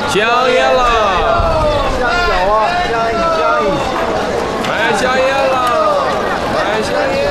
香烟了！ 香小啊，香饮， 买香烟了！买香烟！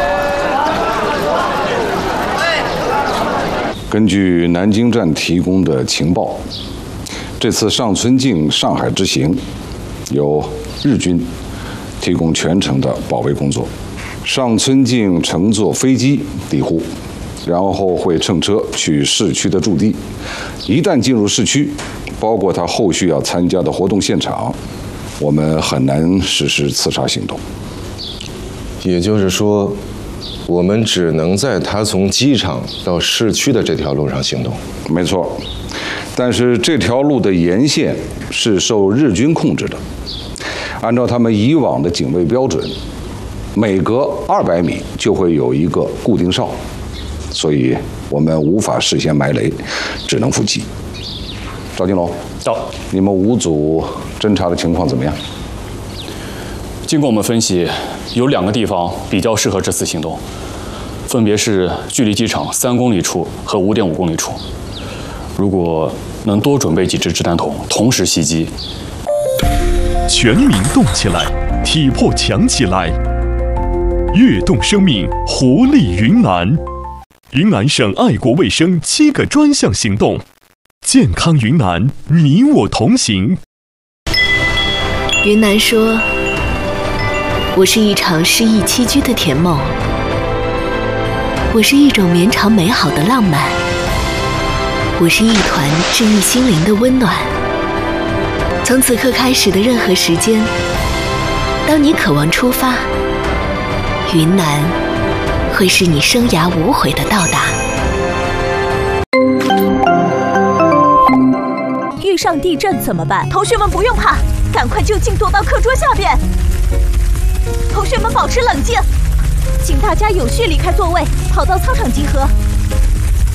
根据南京站提供的情报，这次上村径上海之行，由日军提供全程的保卫工作。上村径乘坐飞机抵沪，然后会乘车去市区的驻地。一旦进入市区，包括他后续要参加的活动现场，我们很难实施刺杀行动。 也就是说，我们只能在他从机场到市区的这条路上行动。 没错，但是这条路的沿线是受日军控制的，按照他们以往的警卫标准，每隔200米就会有一个固定哨，所以我们无法事先埋雷，只能伏击。赵金龙， 到。 你们5组侦查的情况怎么样？ 经过我们分析，有2个地方比较适合这次行动，分别是距离机场3公里处和5.5公里处。如果能多准备几支掷弹筒，同时袭击， 全民动起来，体魄强起来，跃动生命，活力云南。云南省爱国卫生7个专项行动，健康云南，你我同行。 云南说，我是一场诗意栖居的甜梦，我是一种绵长美好的浪漫，我是一团治愈心灵的温暖。从此刻开始的任何时间，当你渴望出发，云南会是你生涯无悔的到达。 遇上地震怎么办？同学们不用怕，赶快就近躲到课桌下边。同学们保持冷静，请大家有序离开座位，跑到操场集合。